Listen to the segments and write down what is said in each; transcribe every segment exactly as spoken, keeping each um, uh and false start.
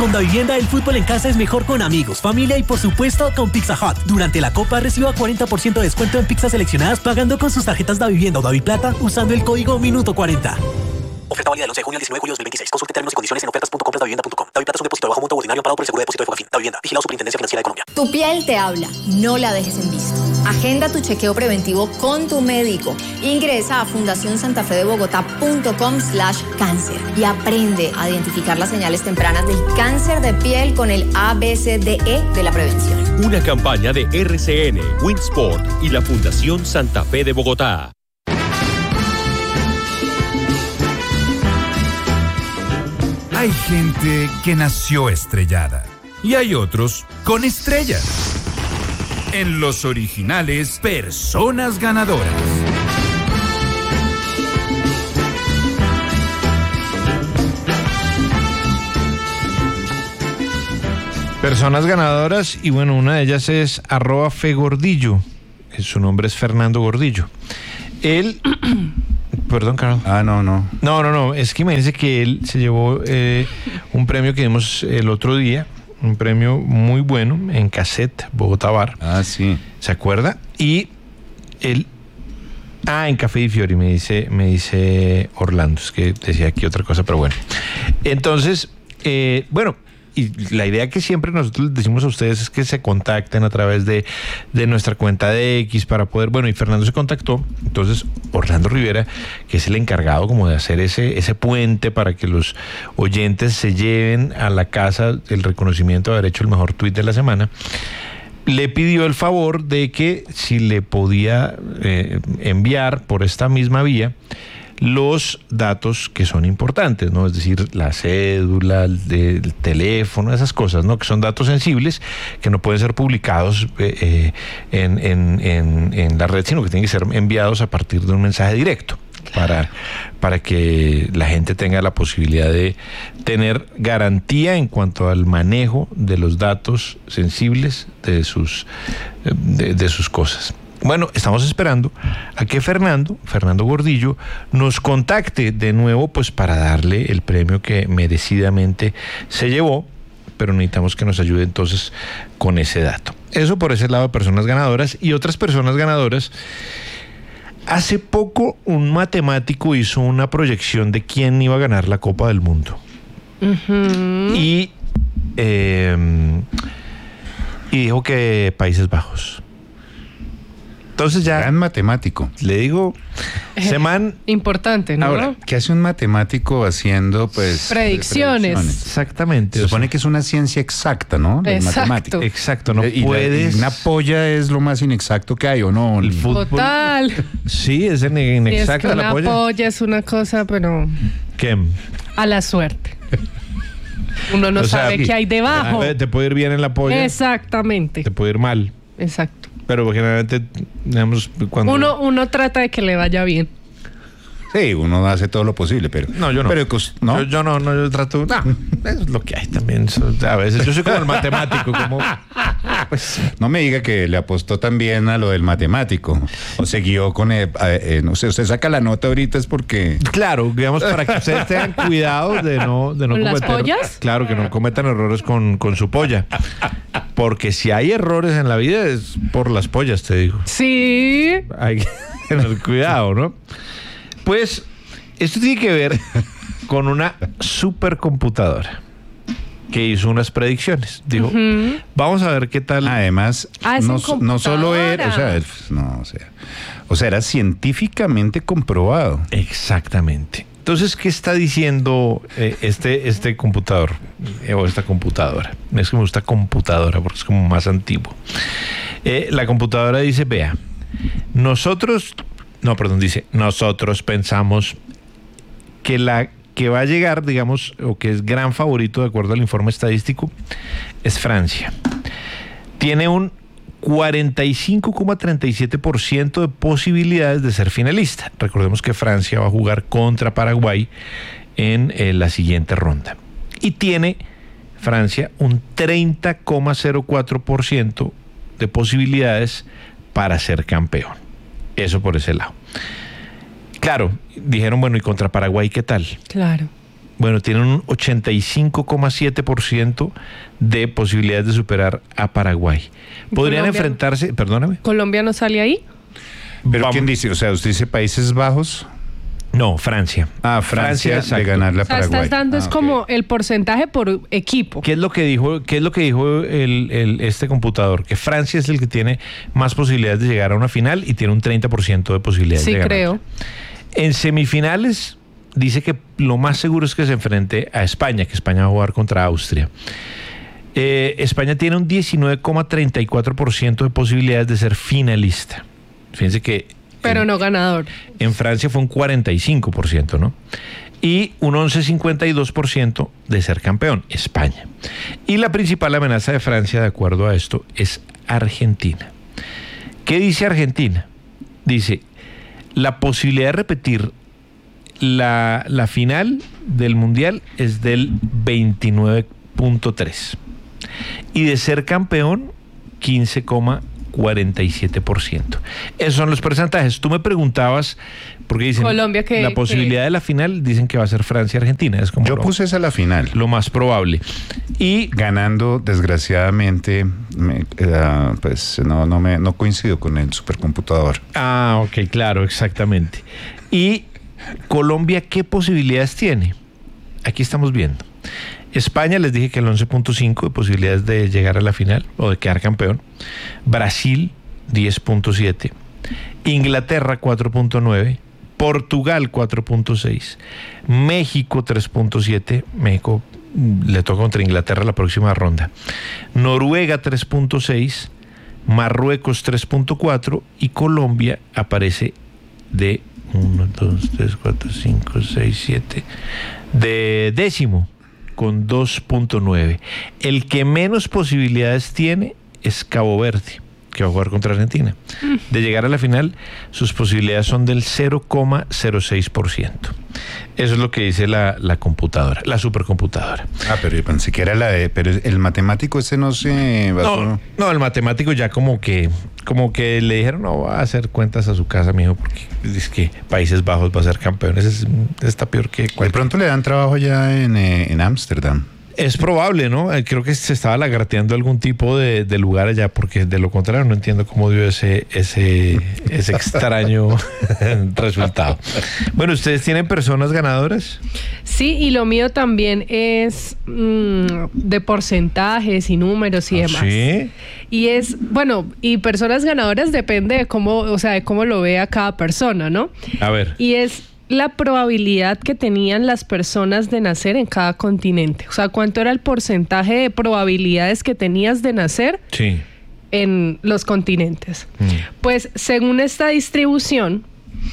Con Davivienda, el fútbol en casa es mejor con amigos, familia y por supuesto con Pizza Hut. Durante la Copa reciba cuarenta por ciento de descuento en pizzas seleccionadas pagando con sus tarjetas Davivienda o Daviplata usando el código Minuto cuarenta. Oferta válida del once de junio al diecinueve de julio de dos mil veintiséis. Consulte términos y condiciones en ofertas punto compras davivienda punto com. Daviplata es un depósito de bajo monto ordinario pagado por el Seguro de Depósito de Fogafín. Davivienda. Vigilado Superintendencia Financiera de Colombia. Tu piel te habla. No la dejes en visto. Agenda tu chequeo preventivo con tu médico. Ingresa a fundación santa fe de bogotá punto com slash cáncer y aprende a identificar las señales tempranas del cáncer de piel con el A B C D E de la prevención. Una campaña de R C N, Winsport y la Fundación Santa Fe de Bogotá. Hay gente que nació estrellada y hay otros con estrellas. En los originales, personas ganadoras. Personas ganadoras, y bueno, una de ellas es arroba fegordillo. Su nombre es Fernando Gordillo. Él... Perdón, Carlos. Ah, no, no. No, no, no. Es que me dice que él se llevó eh, un premio que dimos el otro día. Un premio muy bueno en Cassette, Bogotá Bar. Ah, sí. ¿Se acuerda? Y él... Ah, en Café di Fiori, me dice, me dice Orlando. Es que decía aquí otra cosa, pero bueno. Entonces, eh, bueno... Y la idea que siempre nosotros les decimos a ustedes es que se contacten a través de, de nuestra cuenta de X para poder, bueno, y Fernando se contactó, entonces Orlando Rivera, que es el encargado como de hacer ese, ese puente para que los oyentes se lleven a la casa el reconocimiento de haber hecho el mejor tuit de la semana, le pidió el favor de que si le podía eh, enviar por esta misma vía los datos que son importantes, ¿no? Es decir, la cédula, el, el teléfono, esas cosas, ¿no? Que son datos sensibles que no pueden ser publicados eh, en, en, en, en la red, sino que tienen que ser enviados a partir de un mensaje directo para, para que la gente tenga la posibilidad de tener garantía en cuanto al manejo de los datos sensibles de sus, de, de sus cosas. Bueno, estamos esperando a que Fernando, Fernando Gordillo, nos contacte de nuevo, pues para darle el premio que merecidamente se llevó, pero necesitamos que nos ayude entonces con ese dato. Eso por ese lado de personas ganadoras. Y otras personas ganadoras. Hace poco un matemático hizo una proyección de quién iba a ganar la Copa del Mundo. Uh-huh. Y, eh, y dijo que Países Bajos. Entonces ya... Gran matemático. Le digo, semán... Importante, ¿no? Ahora, ¿qué hace un matemático haciendo, pues... Predicciones. predicciones? Exactamente. Se supone sea, que es una ciencia exacta, ¿no? La exacto. matemática. Exacto, no y puedes... La, y una polla es lo más inexacto que hay, ¿o no? El fútbol... Total. Sí, es inexacta es que la polla. Una polla es una cosa, pero... ¿Qué? A la suerte. Uno no o sabe sea, qué hay debajo. Te puede ir bien en la polla. Exactamente. Te puede ir mal. Exacto. Pero generalmente, digamos, cuando... Uno, uno trata de que le vaya bien. Sí, uno hace todo lo posible, pero... No, yo no. Pero, ¿no? Yo, yo no, no, yo trato... No, es lo que hay también. A veces yo soy como el matemático, como... Pues, no me diga que le apostó también a lo del matemático. O se guió con... El, eh, no sé, usted saca la nota ahorita es porque... Claro, digamos, para que ustedes tengan cuidado de no, de no ¿Con cometer... las pollas? Claro, que no cometan errores con, con su polla. Porque si hay errores en la vida es por las pollas, te digo. Sí. Hay que tener cuidado, ¿no? Pues esto tiene que ver con una supercomputadora que hizo unas predicciones. Dijo, uh-huh. vamos a ver qué tal. Además, ah, no, no solo era, o sea, no, o sea, o sea, era científicamente comprobado. Exactamente. Entonces, ¿qué está diciendo eh, este, este computador eh, o esta computadora? Es que me gusta computadora porque es como más antiguo. Eh, la computadora dice, vea, nosotros... No, perdón, dice, nosotros pensamos que la que va a llegar, digamos, o que es gran favorito de acuerdo al informe estadístico, es Francia. Tiene un cuarenta y cinco coma treinta y siete por ciento de posibilidades de ser finalista. Recordemos que Francia va a jugar contra Paraguay en eh, la siguiente ronda. Y tiene Francia un treinta coma cero cuatro por ciento de posibilidades para ser campeón. Eso por ese lado. Claro, dijeron, bueno, ¿y contra Paraguay qué tal? Claro. Bueno, tienen un ochenta y cinco coma siete por ciento de posibilidades de superar a Paraguay. Podrían Colombia. enfrentarse, perdóname. ¿Colombia no sale ahí? Pero Vamos. ¿quién dice? O sea, usted dice Países Bajos. No, Francia. Ah, Francia, exacto. de ganarle a O sea, Paraguay. estás dando Ah, es ok. como el porcentaje por equipo. ¿Qué es lo que dijo, qué es lo que dijo el, el- este computador? Que Francia es el que tiene más posibilidades de llegar a una final y tiene un treinta por ciento de posibilidades Sí, de ganar. creo. En semifinales dice que lo más seguro es que se enfrente a España, que España va a jugar contra Austria. Eh, España tiene un diecinueve coma treinta y cuatro por ciento de posibilidades de ser finalista. Fíjense que Pero en, no ganador. en Francia fue un cuarenta y cinco por ciento, ¿no? Y un once coma cincuenta y dos por ciento de ser campeón, España. Y la principal amenaza de Francia, de acuerdo a esto, es Argentina. ¿Qué dice Argentina? Dice, la posibilidad de repetir la, la final del Mundial es del veintinueve punto tres. Y de ser campeón, quince coma cuarenta y siete por ciento. Esos son los porcentajes. Tú me preguntabas, porque dicen, Colombia, que- la posibilidad que- de la final, dicen que va a ser Francia-Argentina. Es como Yo lo, puse esa a la final. lo más probable. Y Ganando, desgraciadamente, me, eh, pues no, no, me, no coincido con el supercomputador. Ah, ok, claro, exactamente. ¿Y Colombia qué posibilidades tiene? Aquí estamos viendo. España, les dije que el once punto cinco de posibilidades de llegar a la final o de quedar campeón. Brasil, diez punto siete. Inglaterra, cuatro punto nueve. Portugal, cuatro punto seis. México, tres punto siete. México mm, le toca contra Inglaterra la próxima ronda. Noruega, tres punto seis. Marruecos, tres punto cuatro. Y Colombia aparece de uno, dos, tres, cuatro, cinco, seis, siete. De décimo, con dos punto nueve. El que menos posibilidades tiene es Cabo Verde, que va a jugar contra Argentina. De llegar a la final, sus posibilidades son del cero coma cero seis por ciento. Eso es lo que dice la, la computadora, la supercomputadora. Ah, pero yo pensé que era la de... Pero el matemático ese no se basó... No, no, el matemático ya como que, como que le dijeron, no, va a hacer cuentas a su casa, mijo, porque es que Países Bajos va a ser campeón. Ese es, está peor que De cualquier. pronto le dan trabajo ya en eh, en Ámsterdam. Es probable, ¿no? Eh, Creo que se estaba lagarteando algún tipo de, de lugar allá, porque de lo contrario no entiendo cómo dio ese, ese, ese extraño resultado. Bueno, ¿ustedes tienen personas ganadoras? Sí, y lo mío también es mm, de porcentajes y números y demás. Sí. Y es, bueno, y personas ganadoras depende de cómo, o sea, de cómo lo vea cada persona, ¿no? A ver. Y es la probabilidad que tenían las personas de nacer en cada continente. O sea, cuánto era el porcentaje de probabilidades que tenías de nacer Sí. en los continentes. Mm. Pues según esta distribución,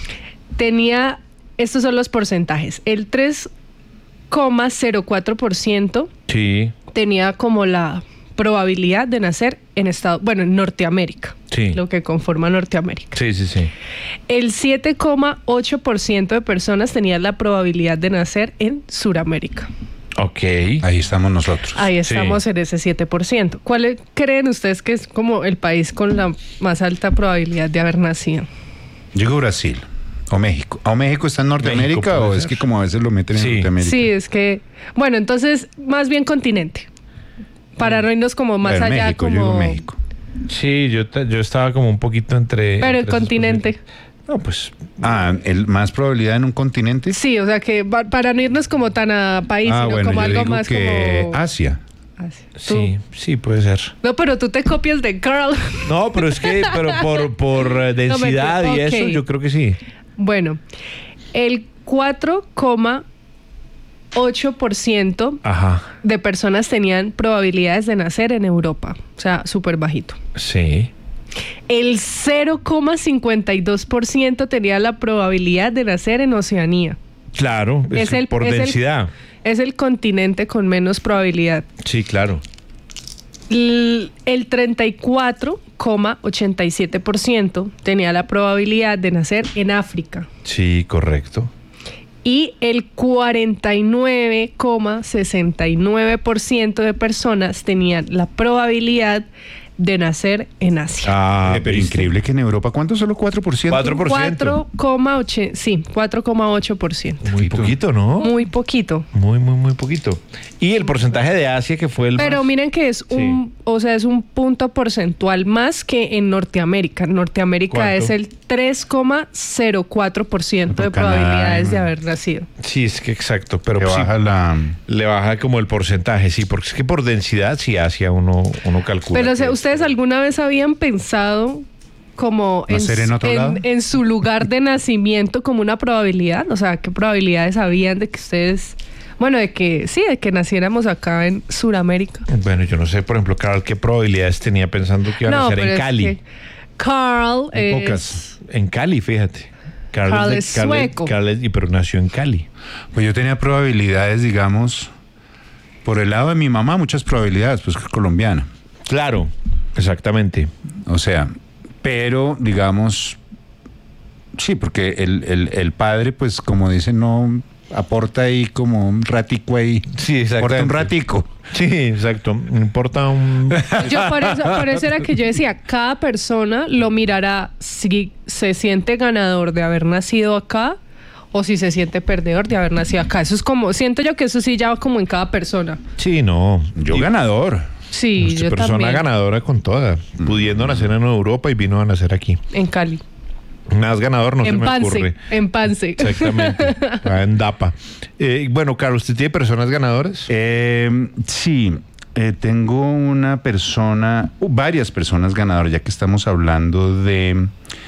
tenía, estos son los porcentajes, el tres coma cero cuatro por ciento Sí. tenía como la probabilidad de nacer en Estados, bueno, en Norteamérica, Sí. lo que conforma Norteamérica. Sí, sí, sí. El siete coma ocho por ciento de personas tenían la probabilidad de nacer en Suramérica. Ok. Ahí estamos nosotros. Ahí estamos en ese siete por ciento. ¿Cuál creen ustedes que es como el país con la más alta probabilidad de haber nacido? Yo digo Brasil o México. ¿O México está en Norteamérica México puede o es ser. que como a veces lo meten en Sí. Norteamérica? Sí, es que, bueno, entonces más bien continente. Para no irnos como más Pero allá, México, como... yo digo México. Sí, yo, ta- yo estaba como un poquito entre... Pero el entre esas continente. posibilidades. No, pues... Ah, ¿el más probabilidad en un continente? Sí, o sea que va- para no irnos como tan a país, Ah, sino bueno, como yo algo digo más que como... Asia. Así. Tú- Sí, sí, puede ser. No, pero tú te copias de Carl. No, pero es que, pero por, por eh, densidad No, y me- eso, ok. yo creo que sí. Bueno, el cuatro coma ocho por ciento Ajá, de personas tenían probabilidades de nacer en Europa. O sea, súper bajito. sí. El cero coma cincuenta y dos por ciento tenía la probabilidad de nacer en Oceanía. Claro, es, Es el- por es el- densidad. Es el continente con menos probabilidad. Sí, claro. L- El treinta y cuatro coma ochenta y siete por ciento tenía la probabilidad de nacer en África. Sí, correcto. Y el cuarenta y nueve coma sesenta y nueve por ciento de personas tenían la probabilidad de nacer en Asia. Ah, Eh, pero ¿viste? increíble que en Europa, ¿cuánto? ¿Solo cuatro por ciento? cuatro por ciento. cuatro coma ocho, sí, cuatro coma ocho por ciento. Muy poquito, ¿no? Muy poquito. Muy, muy, muy poquito. Y el porcentaje de Asia que fue el Pero más- miren que es un, o sea, es un punto porcentual más que en Norteamérica. En Norteamérica ¿Cuánto? es el tres coma cero cuatro por ciento de Por Canadá, probabilidades de ¿no? haber nacido. Sí, es que exacto, pero Que sí, baja la... le baja como el porcentaje, sí, porque es que por densidad sí Asia uno, uno calcula. Pero o sea, que- ¿ustedes alguna vez habían pensado como en, ¿Nacer en otro lado? en, en su lugar de nacimiento como una probabilidad? O sea, ¿qué probabilidades habían de que ustedes, bueno, de que sí, de que naciéramos acá en Sudamérica? Bueno, yo no sé, por ejemplo, Carl, qué probabilidades tenía pensando que iban a ser en es Cali. que Carl En es... pocas. En Cali, fíjate. Carl de- es sueco. Carl es- y pero nació en Cali. Pues yo tenía probabilidades, digamos, por el lado de mi mamá, muchas probabilidades, pues que es colombiana. Claro, exactamente. O sea, pero digamos, sí, porque el, el, el padre, pues como dicen, no aporta ahí como un ratico ahí. Sí, Aporta un exactamente. ratico. Sí, exacto. No importa un... Yo por eso, por eso era que yo decía, cada persona lo mirará si se siente ganador de haber nacido acá o si se siente perdedor de haber nacido acá. Eso es como, siento yo que eso sí ya va como en cada persona. Sí, no. Yo Y- ganador. Sí, Nuestra yo persona también. ganadora con toda, pudiendo nacer en Europa y vino a nacer aquí. En Cali. Más ganador no se en me ocurre. Pance. En Pance. Exactamente. Ah, en Dapa. Eh, bueno, Carlos, ¿usted tiene personas ganadoras? Eh, sí, eh, tengo una persona, uh, varias personas ganadoras, ya que estamos hablando de,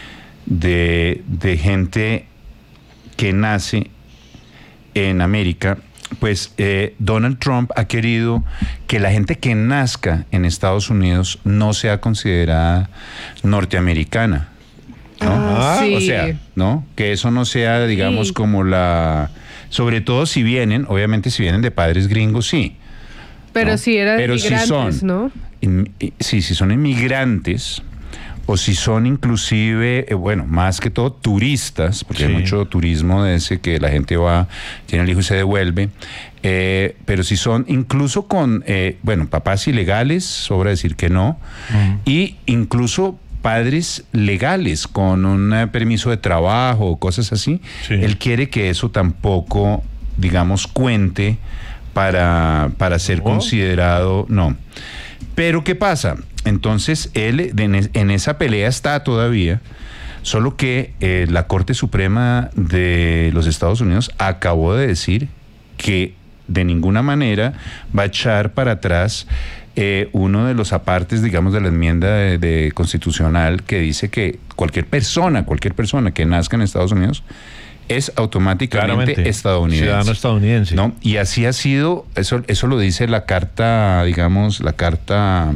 de, de gente que nace en América. Pues eh, Donald Trump ha querido que la gente que nazca en Estados Unidos no sea considerada norteamericana. ¿no? Ah, sí. O sea, ¿no? Que eso no sea, digamos, Sí. como la... Sobre todo si vienen, obviamente si vienen de padres gringos, sí. Pero ¿no? si eran Pero si migrantes, son- ¿no? In- i- sí, si son inmigrantes o si son inclusive, eh, bueno, más que todo turistas, porque Sí. hay mucho turismo de ese que la gente va, tiene el hijo y se devuelve, eh, pero si son incluso con, eh, bueno, papás ilegales, sobra decir que no, y incluso padres legales con un eh, permiso de trabajo o cosas así, Sí. él quiere que eso tampoco, digamos, cuente para, para ser ¿No? considerado, no. Pero ¿qué pasa? Entonces él de- en, en esa pelea está todavía, solo que eh, la Corte Suprema de los Estados Unidos acabó de decir que de ninguna manera va a echar para atrás eh, uno de los apartes, digamos, de la enmienda de, de constitucional que dice que cualquier persona, cualquier persona que nazca en Estados Unidos es automáticamente Claramente. estadounidense. Ciudadano estadounidense. ¿No? Y así ha sido, eso, eso lo dice la carta, digamos, la carta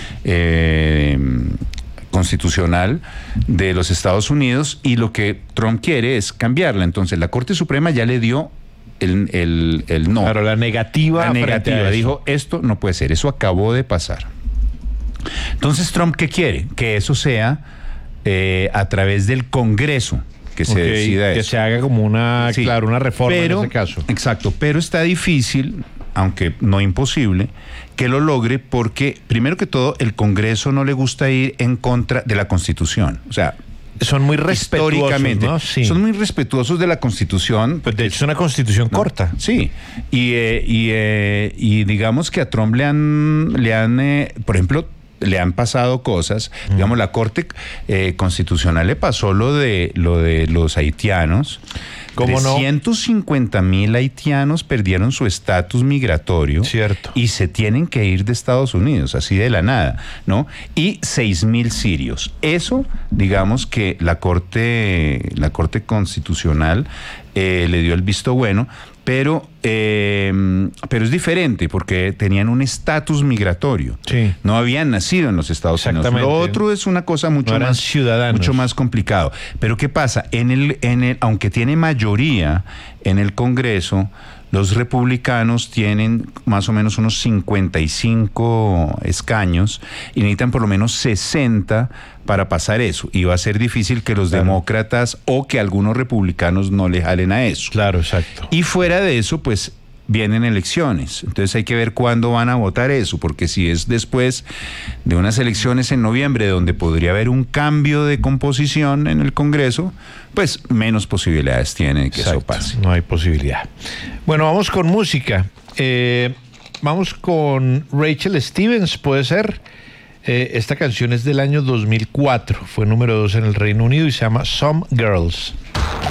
eh, constitucional de los Estados Unidos, y lo que Trump quiere es cambiarla. Entonces la Corte Suprema ya le dio el, el, el no. Claro, la negativa. La frente a negativa, eso. dijo, esto no puede ser, eso acabó de pasar. Entonces, ¿Trump qué quiere? Que eso sea eh, a través del Congreso, que se Ok, decida que eso. se haga como una, Sí, claro, una reforma pero, en ese caso. Exacto, pero está difícil, aunque no imposible, que lo logre porque, primero que todo, el Congreso no le gusta ir en contra de la Constitución. O sea, Son muy respetuosos, históricamente, ¿no? Sí. son muy respetuosos de la Constitución. Pues de hecho es una constitución ¿no? corta. Sí, y, eh, y, eh, y digamos que a Trump le han, le han eh, por ejemplo, le han pasado cosas. Mm. Digamos, la Corte eh, Constitucional le pasó lo de, lo de los haitianos. ¿Cómo no? trescientos cincuenta mil haitianos perdieron su estatus migratorio. Cierto. Y se tienen que ir de Estados Unidos, así de la nada, ¿no? Y seis mil sirios. Eso, digamos que la Corte, la Corte Constitucional eh, le dio el visto bueno, pero, eh, pero es diferente porque tenían un estatus migratorio. Sí. No habían nacido en los Estados Unidos. Exactamente. Lo otro es una cosa mucho No eran más ciudadanos. mucho más complicado. Pero ¿qué pasa? En el, en el, aunque tiene mayoría en el Congreso, los republicanos tienen más o menos unos cincuenta y cinco escaños y necesitan por lo menos sesenta para pasar eso. Y va a ser difícil que los Claro. demócratas o que algunos republicanos no le jalen a eso. Claro, exacto. Y fuera de eso, pues vienen elecciones. Entonces hay que ver cuándo van a votar eso, porque si es después de unas elecciones en noviembre donde podría haber un cambio de composición en el Congreso, pues menos posibilidades tiene que Exacto, eso pase. no hay posibilidad. Bueno, vamos con música. Eh, vamos con Rachel Stevens, puede ser. Eh, esta canción es del año dos mil cuatro, fue número dos en el Reino Unido y se llama Some Girls.